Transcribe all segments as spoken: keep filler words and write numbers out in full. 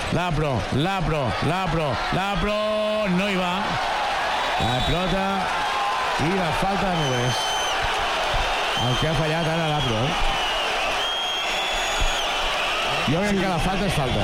Lapro, Lapro, Lapro, Lapro, no hi va. La pilota i la falta de Nogués. El que ha fallat ara Lapro, eh? Jo crec que la falta és falta.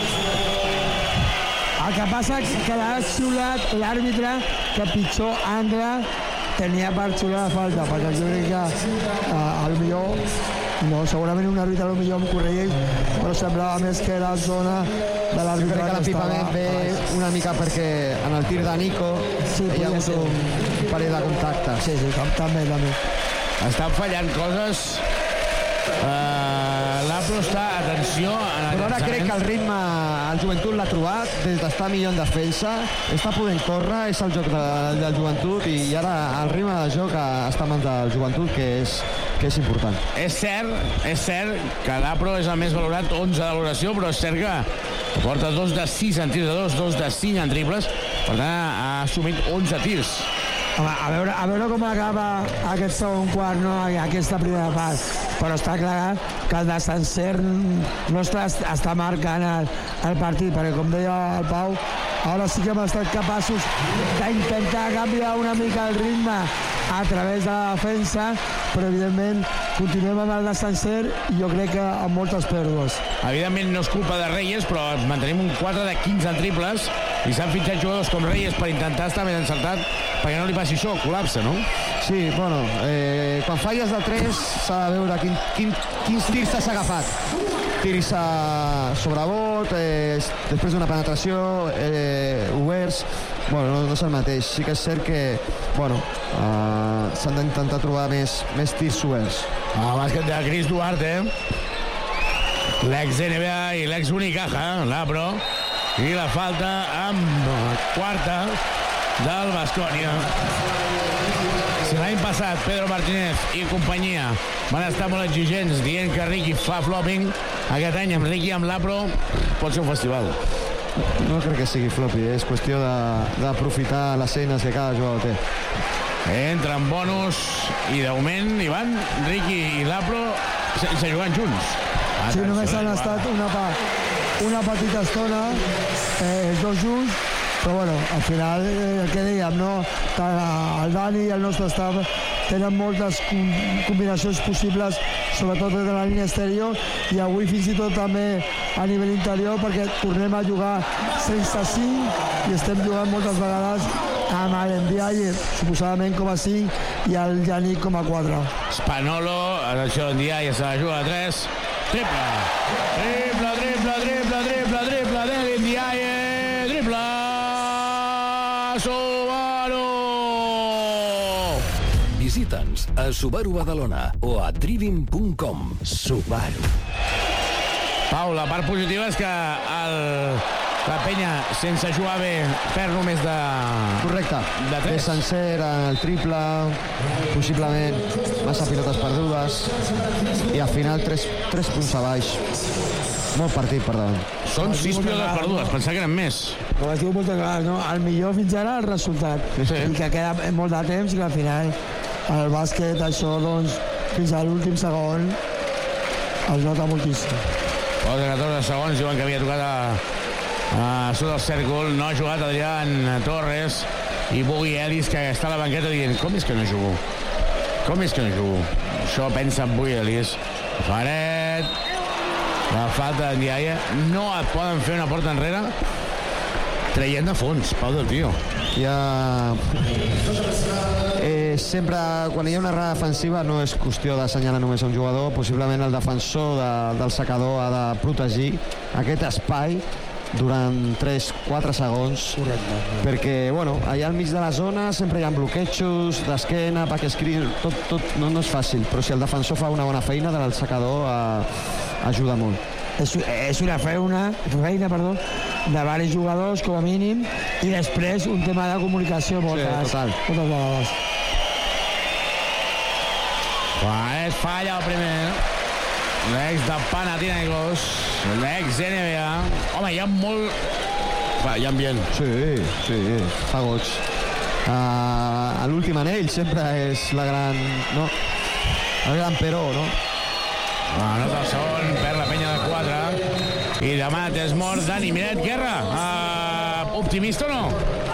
El que passa és que l'ha xiulat l'àrbitre que pitjor angle tenia per xiular la falta, perquè jo crec que eh, al millor, no, segurament un àrbitre al millor em corregeix, però semblava més que la zona de l'àrbitre. Crec que l'apipament ve una mica perquè en el tir de Nico sí, hi ha hagut un parell de contacte. Sí, sí, també, també. Estan fallant coses. Uh, Lapro està, atenció, en però ara crec que el ritme el Joventut l'ha trobat, des d'estar millor en defensa, està podent córrer, és el joc de, del Joventut, i ara el ritme de joc està en mans del Joventut, que és, que és important. És cert, és cert que Lapro és el més valorat, onze de valoració, però és cert que porta dos de sis en tirs de dos, dos de cinc en triples, per tant ha assumit onze tirs. Home, a veure, a veure com acaba aquest segon quart, no? Aquesta primera part, però està clar que el descenser no està, està marcant el, el partit, perquè com deia el Pau, ara sí que hem estat capaços d'intentar canviar una mica el ritme a través de la defensa, però evidentment continuem amb el descenser i jo crec que amb moltes pèrdues. Evidentment no és culpa de Reyes, però mantenim un quatre de quinze en triples i s'han fitxat jugadors com Reyes per intentar estar més encertat perquè no li passi això, col·lapse, no? Sí, bueno, eh, quan falles de tres s'ha de veure quin, quin, quins tirs t'has agafat. Tirs a sobrebot, eh, després d'una penetració, eh, oberts, bueno, no, no és el mateix. Sí que és cert que, bueno, eh, s'han d'intentar trobar més, més tirs oberts. El bàsquet de Chris Duarte, l'ex-N B A i l'ex-Unicaja, Lapro, i la falta amb quarta del Baskonia. Si l'any passat Pedro Martínez i companyia van estar molt exigents dient que Ricky fa flopping, aquest any amb Ricky i amb Lapro pot ser un festival. No crec que sigui floppy, és qüestió d'aprofitar les eines que cada jugador té. Entren bonus i d'augment i van Ricky i Lapro sense jugant junts. Sí, només han estat una, pa, una petita estona, eh, els dos junts, però bueno, al final, eh, el que dèiem, no? Tant el Dani i el nostre staff tenen moltes com, combinacions possibles, sobretot des de la línia exterior, i avui fins i tot també a nivell interior, perquè tornem a jugar sense cinc i estem jugant moltes vegades amb l'Endiaye, suposadament com a cinc, i el Yannick com a quatre. Spanolo, atenció, Endiaye se la juga a tres, triple, triple, triple, triple, triple, triple de l'Endiaye, triple, Subaru! Visita'ns a Subaru Badalona o a trivim punt com. Subaru. Pau, la part positiva és que el, la penya, sense jugar bé, perd només de... Correcte. De tres. Bé sencer, el triple, possiblement massa pilotes perdudes, i al final tres, tres punts a baix. Molt partit per davant. Són sis pilotes perdudes, pensava que eren més. Com es diu molt clar, no? El millor fins ara el resultat. Sí. I que queda molt de temps i que al final el bàsquet, això, doncs, fins a l'últim segon es nota moltíssim. Posa catorze segons, diuen que havia tocat a, a sota el cèrcol, no ha jugat Adrián Torres i Bugui Ellis, que està a la banqueta dient com és que no jugo? Com és que no jugo? Això pensa en Bugui Ellis. Faret, la falta d'Endiaye, no et poden fer una porta enrere traient de fons, Pau del Tio. Ja... Eh, sempre, quan hi ha una errada defensiva, no és qüestió d'assenyalar només a un jugador, possiblement el defensor de, del secador ha de protegir aquest espai durant tres quatre segons. Correcte. Perquè, bueno, allà al mig de la zona sempre hi ha bloquejos d'esquena, perquè escriu, tot, tot no, no és fàcil, però si el defensor fa una bona feina, el secador eh, ajuda molt. És, és una feina, feina perdó, de diversos jugadors, com a mínim, i després un tema de comunicació moltes, sí, total. moltes vegades. Faret falla el primer. L'ex de Panathinaikos, l'ex N B A. Home, hi ha molt... Va, hi ha ambient. Sí, sí, fa goig. Uh, l'últim anell sempre és la gran... No? El gran però, no? Va, nota el segon, perd la penya de quatre. i demà és mort Dani Miret. Guerra, uh, optimista o no?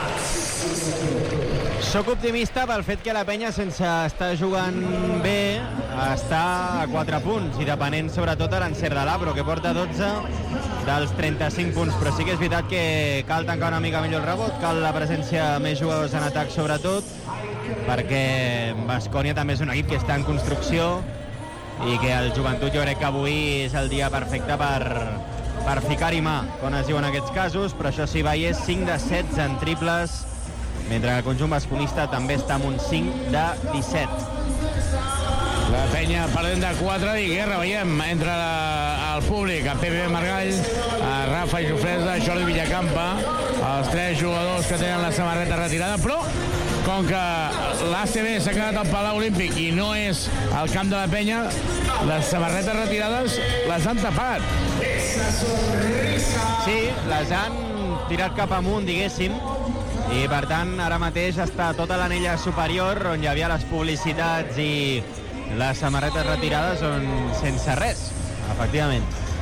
Soc optimista pel fet que la penya, sense estar jugant bé, està a quatre punts i depenent sobretot a l'encert de l'Abro, que porta dotze dels trenta-cinc punts, però sí que és veritat que cal tancar una mica millor el rebot, cal la presència de més jugadors en atac sobretot, perquè Baskonia també és un equip que està en construcció i que el Joventut jo crec que avui és el dia perfecte per, per ficar-hi mà, quan es diuen aquests casos, però això sí, Valles cinc de setze en triples, mentre que el conjunt basconista també està amb un cinc de disset. La penya perdent de quatre i Guerra, veiem, entre la, el públic, a Pepe Margall, a Rafa Jofresa, a Jordi Villacampa, els tres jugadors que tenen la samarreta retirada, però com que l'A C B s'ha quedat al Palau Olímpic i no és al camp de la penya, les samarretes retirades les han tapat. Sí, les han tirat cap amunt, diguéssim, i per tant ara mateix està tota l'anella superior on hi havia les publicitats i les samarretes retirades on sense res, efectivament.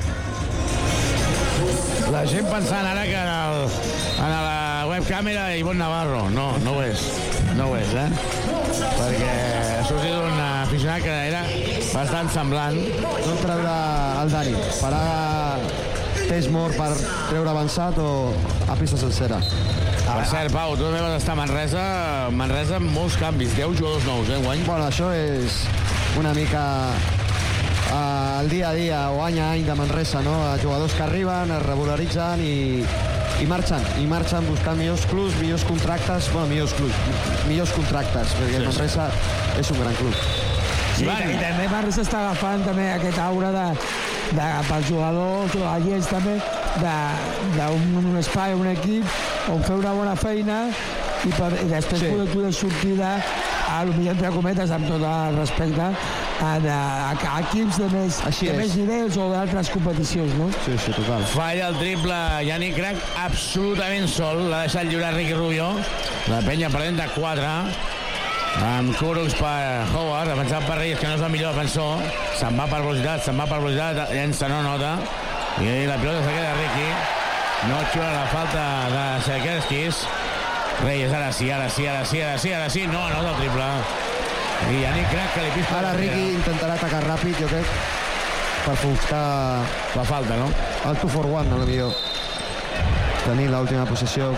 La gent pensant ara que en, el, en la webcam era Ivonne Navarro. No, no ho és, no ho és, eh? Perquè ha sortit un aficionat que era bastant semblant. No treure el Dani, farà test mort per treure avançat o a pista sencera. Per cert, Pau, tu també vas estar a Manresa, Manresa amb molts canvis, deu jugadors nous, eh, guany? Bueno, això és una mica uh, el dia a dia o any a any de Manresa, no? Jugadors que arriben, es regularitzen i, i marxen, i marxen buscant millors clubs, millors contractes, bueno, millors clubs, millors contractes, perquè sí, Manresa sí. és un gran club. Sí, i també Manresa està agafant també aquest aura de, de, pels jugadors, agents també, d'un espai, un equip on fer una bona feina i, per, i després sí. poder poder sortir de, a lo millor entre cometes, amb tot el respecte, a, a, a equips de més, de més nivells o d'altres competicions, no? Sí, sí, total. Falla el triple Yannick Crac absolutament sol, l'ha deixat lliurar Ricky Rubio, la penya perdent de quatre, amb Kurucs per Howard, defensat per Reyes, que no és el millor defensor, se'n va per velocitat, se'n va per velocitat, llença, no nota, i la pilota se queda Ricky, no xiula la falta de Sekerskis. Reyes, ara sí, ara sí, ara sí, ara sí, ara sí, no, no del triple. I Yannick Crac que li pispa. Ara Ricky intentarà atacar ràpid, jo crec, per buscar la falta, no? El two for one, a lo millor. Tenir l'última possessió.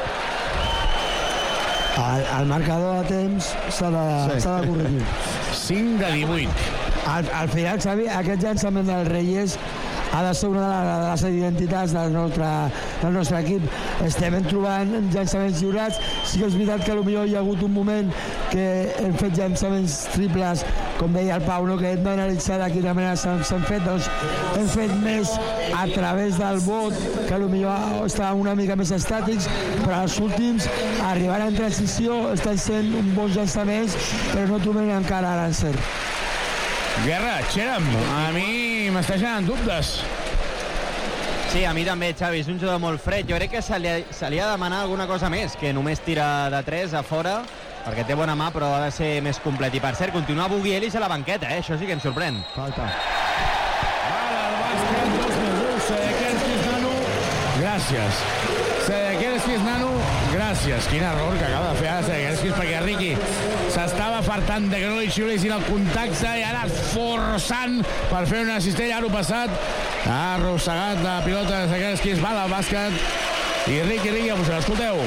El, el marcador de temps s'ha de, sí. de corregir. cinc de divuit. Al, al final, Xavi, aquest llançament del Reyes ha de ser una de les identitats del nostre, del nostre equip. Estem trobant llançaments lliurats. Sí que és veritat que potser hi ha hagut un moment que hem fet llançaments triples, com deia el Pau, no? Que hem d'analitzar de quina manera s'han fet. Doncs hem fet més a través del vot, que potser estaven una mica més estàtics, però els últims, arribar en transició, estan sent uns bons llançaments, però no trobem encara l'encert. Guerra, Xeram, a mi m'està generant dubtes. Sí, a mi també, Xavi, és un jugador molt fred. Jo crec que se li, ha, se li ha de demanar alguna cosa més, que només tira de tres a fora, perquè té bona mà, però ha de ser més complet. I per cert, continua Bugui Ellis a la banqueta, eh? Això sí que ens sorprèn. Falta. Vale, el bàsquet, dos més un, Sedekerskis, Nano, gràcies. Sedekerskis, Nano, gràcies. Quin error que acaba de fer ara Sedekerskis, perquè Ricky s'estava fartant de que no li xiulessin el contacte i ara forçant per fer una cistella. Ara ho passat, ha arrossegat la pilota de Sedekerskis, va al bàsquet i Ricky, Ricky, escolteu.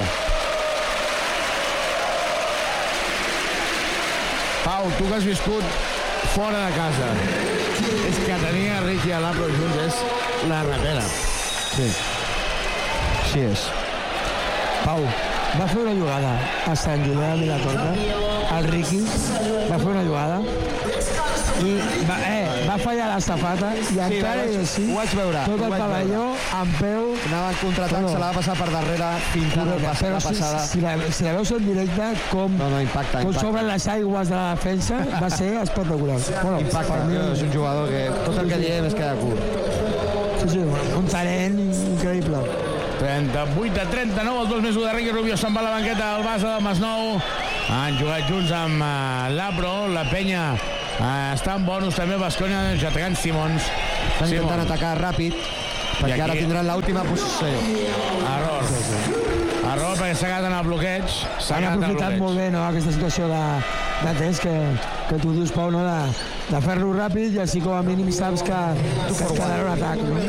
Pau, tu que has viscut fora de casa, és que tenia Ricky a l'Apro junts, és la ratera. Sí, així és. Pau, va fer una jugada a Sant Julià de Vilatorta, el Ricky va fer una jugada i va, eh, va fallar la safata i sí, encara i així tot el pavelló amb peu anava en contraatac, se la va passar per darrere pintant el pas, la passada. Si, si, la, si la veus en directe com, no, no, impacta, com impacta. sobre les aigües de la defensa va ser espectacular. Bueno, impacta, mi, és un jugador que tot el que diem es queda curt. Sí, sí, un talent increïble. trenta-vuit a trenta-nou, el dos més u de Ricky Rubio se'n va a la banqueta del base del Masnou. Han jugat junts amb uh, l'Apro, la penya uh, està en bonus també, Baskonia, atacant Simons. Estan intentant atacar ràpid, perquè aquí... ara tindran l'última posició. Error. Sí, sí. Error perquè s'ha quedat en el bloqueig. S'han aprofitat molt bé, no?, aquesta situació de, de temps que, que tu dius, Pau, no?, de, de fer-lo ràpid i així com a mínim saps que, que es quedarà un atac. No?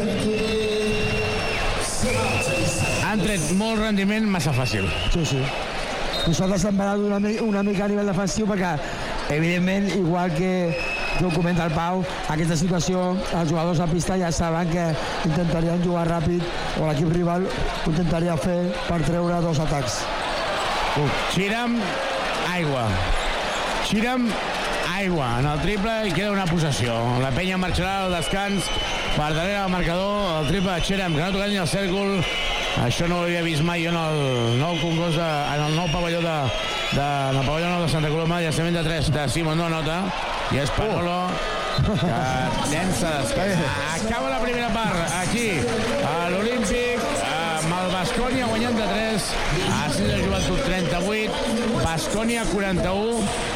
Han tret molt rendiment massa fàcil. Sí, sí. Nosaltres hem parat una, una mica a nivell defensiu perquè, evidentment, igual que ho comenta el Pau, aquesta situació els jugadors a pista ja saben que intentarien jugar ràpid o l'equip rival ho intentaria fer per treure dos atacs. Uh, Xiram, aigua. Xiram, aigua. En el triple i queda una possessió. La penya marxarà al descans per darrere del marcador. El triple de Xiram, que no ha tocat ni el cèrcol. Això no ho havia vist mai jo en el nou concurs, de, en el nou pavelló de, de, en el pavelló nou de Santa Coloma. Llançament de tres de Simon, no nota. I és Panolo, que llença d'esquena. Acaba la primera part aquí, a l'Olímpic, amb el Baskonia guanyant de tres. Així ha jugat tot trenta-vuit, Baskonia quaranta-u.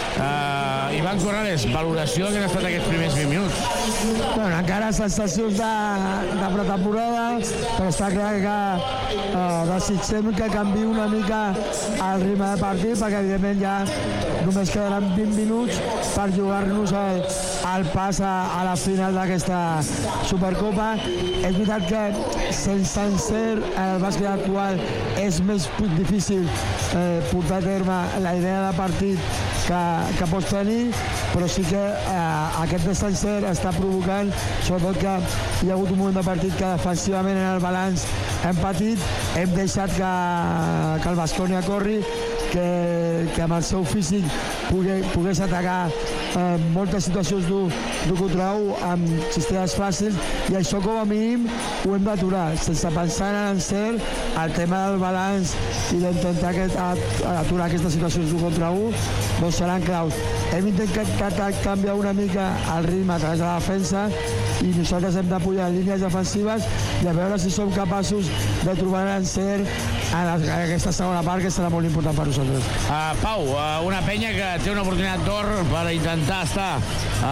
Uh, Ivan Corrales, valoració que han estat aquests primers vint minuts. Bueno, encara sensacions de, de pretemporada, però està clar que uh, desitgem que canvi una mica el ritme de partit, perquè evidentment ja només quedaran vint minuts per jugar-nos el, el pas a, a la final d'aquesta Supercopa. És veritat que sense encert el bàsquet actual és més difícil eh, portar a terme la idea de partit que, que pots tenir, però sí que eh, aquest desencer està provocant, sobretot que hi ha hagut un moment de partit que defensivament en el balanç hem patit, hem deixat que, que el Baskonia corri, que, que amb el seu físic pogués, pogués atacar eh, moltes situacions d'un contra un amb cistelles fàcils, i això com a mínim ho hem d'aturar, sense pensar en l'encert, el tema del balanç i d'intentar aturar aquestes situacions d'un contra un, doncs seran claus. Hem intentat canviar una mica el ritme a través de la defensa i nosaltres hem d'apujar línies defensives i a veure si som capaços de trobar l'encert en aquesta segona part, que serà molt important per nosaltres. Uh, Pau, uh, una penya que té una oportunitat d'or per intentar estar uh,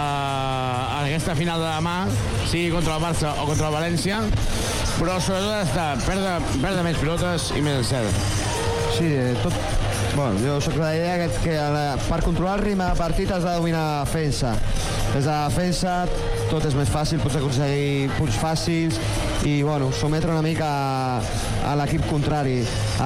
en aquesta final de demà, sigui contra el Barça o contra el València, però sobretot està perdre, perdre més pilotes i més encert. Sí, tot... Bueno, jo soc de la idea que, que la, per controlar el ritme de partit has de dominar la defensa. Des de la defensa tot és més fàcil, pots aconseguir punts fàcils i bueno, sometre una mica a, a l'equip contrari.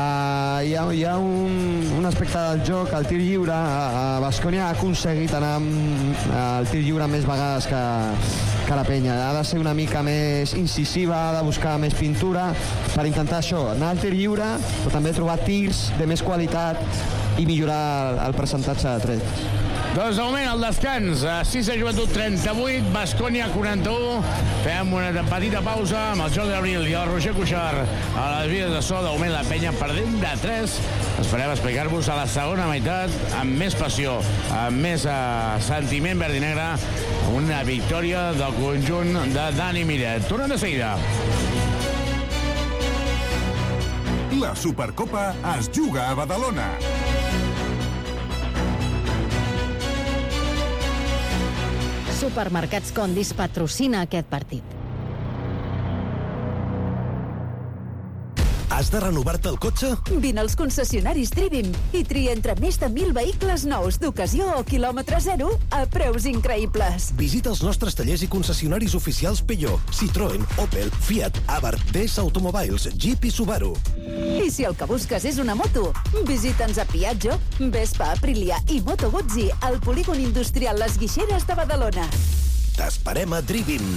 Uh, hi ha, hi ha un, un aspecte del joc, el tir lliure. A Baskonia ha aconseguit anar amb el tir lliure més vegades que, que la penya. Ha de ser una mica més incisiva, ha de buscar més pintura per intentar això, anar al tir lliure, però també trobar tirs de més qualitat i millorar el, el percentatge de tret. Doncs de moment el descans, sis de joventut trenta-vuit, Baskonia quaranta-u. Fem una petita pausa amb el Jordi Abril i el Roger Cuixart a les vides de so. De moment la penya perdent de tres. Esperem explicar-vos a la segona meitat amb més passió, amb més uh, sentiment verd i negre, una victòria del conjunt de Dani Miret. Tornem de seguida. La Supercopa es juga a Badalona. Supermercats Condis patrocina aquest partit. Has de renovar-te el cotxe? Vine als concessionaris Trivim i tria entre més de mil vehicles nous d'ocasió o quilòmetre zero a preus increïbles. Visita els nostres tallers i concessionaris oficials Peugeot, Citroën, Opel, Fiat, Abarth, D S Automobiles, Jeep i Subaru. I si el que busques és una moto, visita'ns a Piaggio, Vespa, Aprilia i Moto Guzzi al polígon industrial Les Guixeres de Badalona. T'esperem a Trivim.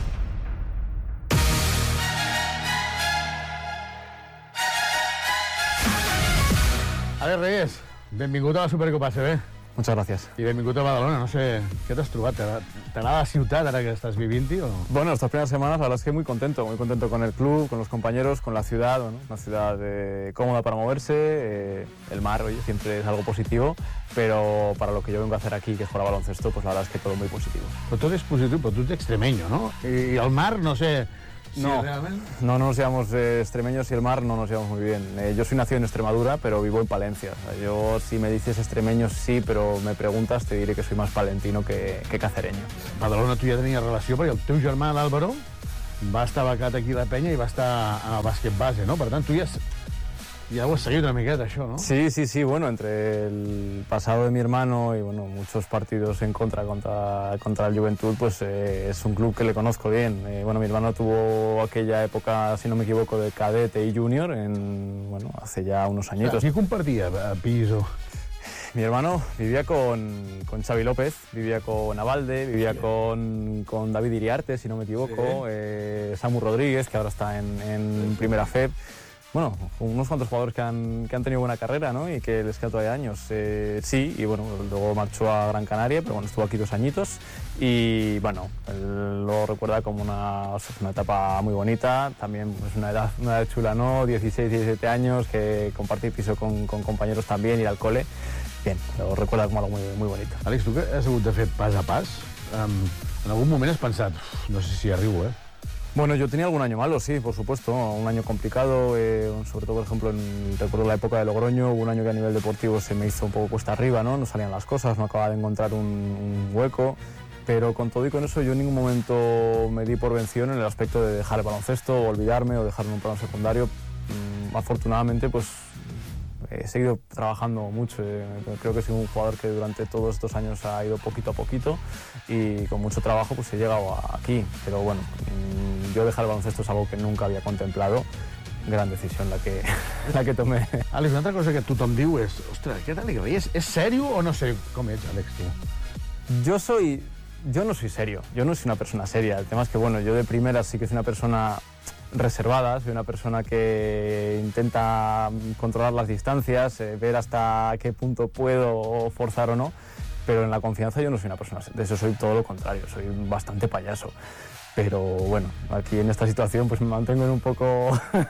A ver, Reyes, benvingut a la Supercopa A C B. Muchas gracias. Y benvingut a Badalona, no sé, ¿qué te has trobat? ¿T'agrada la ciutat ara que estàs vivint-hi o no? Bueno, estas primeras semanas la verdad es que muy contento, muy contento con el club, con los compañeros, con la ciudad, bueno, una ciudad eh, cómoda para moverse, eh, el mar, oye, siempre es algo positivo, pero para lo que yo vengo a hacer aquí, que es jugar a baloncesto, pues la verdad es que todo muy positivo. Però tot és positiu, però tu ets extremeño, ¿no? Y el mar, no sé... No, sí, realmente. no, no nos llevamos eh, extremeños y el mar no nos llevamos muy bien. Eh, yo soy nacido en Extremadura, pero vivo en Palencia. O sea, yo, si me dices extremeños, sí, pero me preguntas, te diré que soy más palentino que, que cacereño. Badalona, tu ja tenies relació, perquè el teu germà, l'Àlvaro, va estar becat aquí a la penya i va estar en el bàsquet base, no? Per tant, tu ja, ya ho has seguido una miqueta, això, ¿no? Sí, sí, sí, bueno, entre el pasado de mi hermano y bueno, muchos partidos en contra contra, contra el Juventud, pues eh, es un club que le conozco bien. Eh, bueno, mi hermano tuvo aquella época, si no me equivoco, de cadete y junior, en, bueno, hace ya unos añitos. ¿Qui compartia piso? Mi hermano vivía con, con Xavi López, vivía con Avalde, vivía con, con David Iriarte, si no me equivoco, sí. eh, Samu Rodríguez, que ahora está en, en Primera F E B. Bueno, unos cuantos jugadores que han, que han tenido buena carrera, ¿no? Y que les queda todavía años. Eh, sí, y bueno, luego marchó a Gran Canaria, pero bueno, estuvo aquí dos añitos. Y bueno, él lo recuerda como una, o sea, una etapa muy bonita. También pues, una, edad, una edad chula, ¿no? dieciséis, diecisiete años, que compartir piso con, con compañeros también, ir al cole. Bien, lo recuerda como algo muy, muy bonito. Àlex, tu que has hagut de fer pas a pas, um, en algun moment has pensat, no sé si arribo, eh? Bueno, yo tenía algún año malo, sí, por supuesto, un año complicado, eh, sobre todo, por ejemplo, en, recuerdo la época de Logroño, hubo un año que a nivel deportivo se me hizo un poco cuesta arriba, ¿no? No salían las cosas, no acababa de encontrar un, un hueco, pero con todo y con eso yo en ningún momento me di por vencido en el aspecto de dejar el baloncesto, o olvidarme o dejarme un plano secundario. Mm, afortunadamente, pues he seguido trabajando mucho, eh, creo que soy un jugador que durante todos estos años ha ido poquito a poquito y con mucho trabajo pues he llegado aquí, pero bueno, yo dejar el baloncesto es algo que nunca había contemplado, gran decisión la que, la que tomé. Àlex, una altra cosa que tothom diu és, ostres, aquest Àlex Reyes, és sèrio o no sé com ets, Àlex, tu? Yo soy, yo no soy serio, yo no soy una persona seria, el tema es que bueno, yo de primera sí que soy una persona reservada, soy una persona que intenta controlar las distancias, eh, ver hasta qué punto puedo forzar o no, pero en la confianza yo no soy una persona, de eso soy todo lo contrario, soy bastante payaso. Pero bueno, aquí en esta situación pues me mantengo en un poco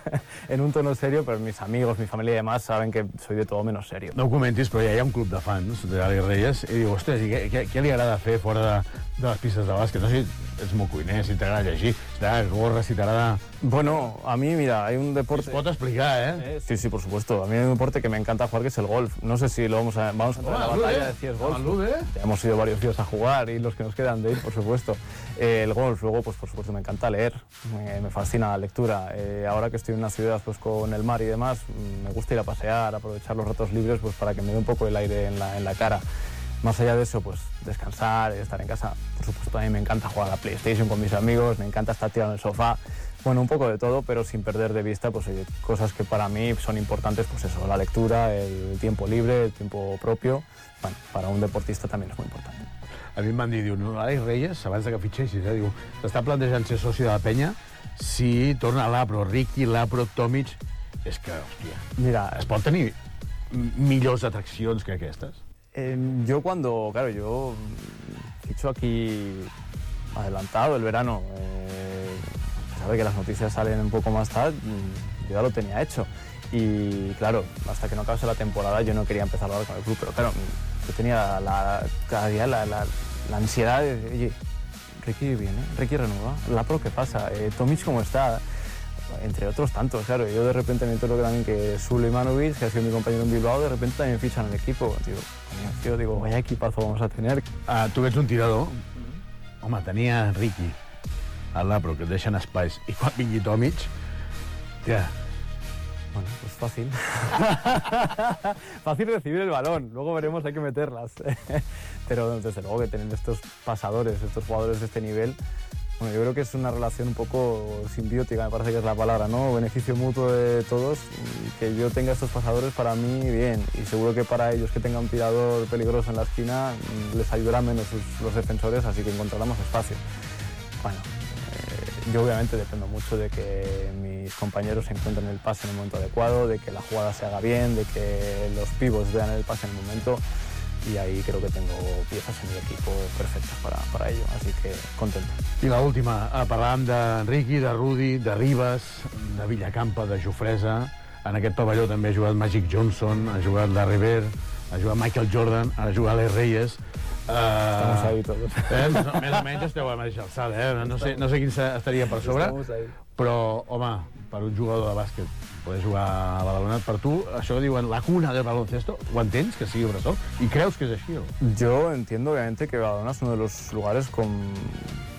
en un tono serio, pero mis amigos, mi familia y demás saben que soy de todo menos serio. No ho comentis, però ja hi ha un club de fans d'Àlex Reyes i diu, ostres, i què, què, què li agrada fer fora de, de les pistes de bàsquet? No sé si ets molt cuiner, si t'agrada llegir, si t'agrada gorra, si t'agrada... Bueno, a mí, mira, hay un deporte... Es pot explicar, ¿eh? eh sí, sí, por supuesto. A mí hay un deporte que me encanta jugar, que es el golf. No sé si lo vamos a... Vamos a entrar en la batalla de si es golf. Ya hemos ido varios días a jugar y los que nos quedan de ir, por supuesto. Eh, el golf, luego, pues por supuesto, me encanta leer. Me, me fascina la lectura. Eh, ahora que estoy en una ciudad pues con el mar y demás, me gusta ir a pasear, aprovechar los ratos libres pues para que me dé un poco el aire en la, en la cara. Más allá de eso, pues descansar, estar en casa. Por supuesto, a mí me encanta jugar a la PlayStation con mis amigos, me encanta estar tirado en el sofá. Bueno, un poco de todo, pero sin perder de vista pues, oye, cosas que para mí son importantes, pues eso, la lectura, el tiempo libre, el tiempo propio. Bueno, para un deportista también es muy importante. A mi em van dir, diu, no, Àlex Reyes, abans que fitxessis, eh, diu, t'està plantejant ser soci de la penya si torna a l'Apro, Ricky, l'Apro, Tomic... És que, hòstia, mira, es pot tenir millors atraccions que aquestes? Eh, yo cuando, claro, yo ficho aquí adelantado el verano, eh, a pesar de que las noticias salen un poco más tarde, yo ya lo tenía hecho. Y claro, hasta que no acabase la temporada yo no quería empezar a hablar con el club, pero claro, yo tenía la, cada día la, la, la ansiedad de, oye, Ricky viene, Ricky renueva, Lapro, ¿qué pasa? Eh, Tomic, ¿cómo está? Entre otros tantos, claro. Yo de repente me entero que también que Sulejmanovic, que ha sido mi compañero en Bilbao, de repente también fichan el equipo. Digo, tío, digo, vaya equipazo vamos a tener. Uh, tu ets un tirador. Mm-hmm. Home, tenia Ricky al Lapro, que et deixen espais. I quan vingui Tomic, tia... Bueno, pues fácil. Fácil recibir el balón, luego veremos, hay que meterlas. Pero desde luego que tener estos pasadores, estos jugadores de este nivel, bueno, yo creo que es una relación un poco simbiótica, me parece que es la palabra, ¿no? Beneficio mutuo de todos, y que yo tenga estos pasadores para mí, bien. Y seguro que para ellos que tenga un tirador peligroso en la esquina, les ayudará menos sus, los defensores, así que encontrarán más espacio. Bueno, eh, yo obviamente dependo mucho de que mis compañeros encuentren el pase en el momento adecuado, de que la jugada se haga bien, de que los pivots vean el pase en el momento. Y ahí creo que tengo piezas en mi equipo perfectas para, para ello, así que contento. I l'última, parlàvem de Ricky, de Rudi, de Ribas, de Villacampa, de Jofresa. En aquest pavelló també ha jugat Magic Johnson, ha jugat Larry Bird, ha jugat Michael Jordan, ha jugat Àlex Reyes. Uh, Estamos ahí todos. Eh? No, més o menys esteu a la mateixa alçada, eh? No sé, no sé quin estaria per sobre, però, home, per un jugador de bàsquet poder jugar a Badalona, per tu, això que diuen la cuna del baloncesto, ho entens, que sigui Bressol? I creus que és així, o? Yo entiendo, obviamente, que Badalona es uno de los lugares con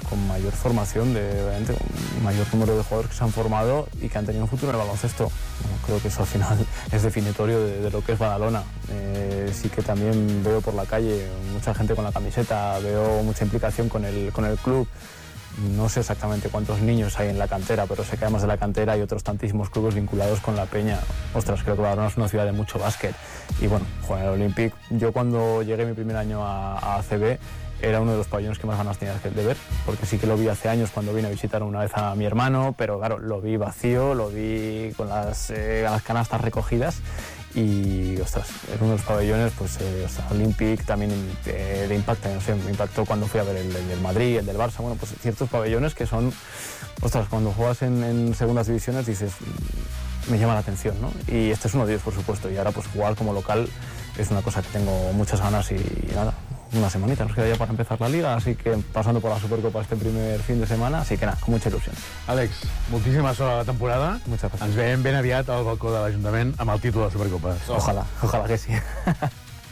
con mayor formación, de obviamente, un mayor número de jugadores que se han formado y que han tenido un futuro en el baloncesto. Bueno, creo que eso al final es definitorio de, de lo que es Badalona. Eh, sí que también veo por la calle mucha gente con la camiseta, veo mucha implicación con el, con el club. No sé exactamente cuántos niños hay en la cantera, pero sé que además de la cantera hay otros tantísimos clubes vinculados con la peña. Ostras, creo que Badalona es una ciudad de mucho básquet. Y bueno, jugar en el Olympic, yo cuando llegué mi primer año a, a A C B, era uno de los pabellones que más ganas tenía de ver, porque sí que lo vi hace años cuando vine a visitar una vez a mi hermano, pero claro, lo vi vacío, lo vi con las, eh, las canastas recogidas y, ostras, era uno de los pabellones, pues, eh, o sea, Olympic también eh, de impacto, no sé, me impactó cuando fui a ver el, el del Madrid, el del Barça, bueno, pues ciertos pabellones que son, ostras, cuando juegas en, en segundas divisiones dices, me llama la atención, ¿no? Y este es uno de ellos, por supuesto, y ahora pues jugar como local es una cosa que tengo muchas ganas y, y nada, una semanita nos queda ya para empezar la Liga, así que pasando por la Supercopa este primer fin de semana, así que nada, con mucha ilusión. Àlex, moltíssima sort a la temporada. Muchas gracias. Ens veiem ben aviat al balcó de l'Ajuntament amb el títol de la Supercopa. Ojalá, ojalá que sí.